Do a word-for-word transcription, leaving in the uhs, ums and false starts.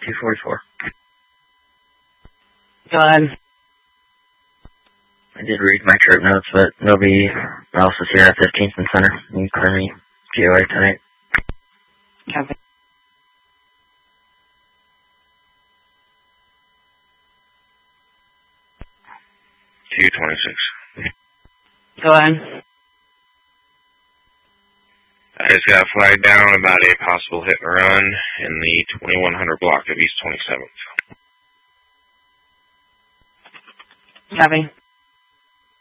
two forty-four. Go ahead. I did read my trip notes, but nobody else is here at fifteenth and Center. You can clear me P O A tonight. Copy. two twenty-six. Go ahead. I just got a flag down about a possible hit and run in the twenty-one hundred block of East twenty-seventh. Copy.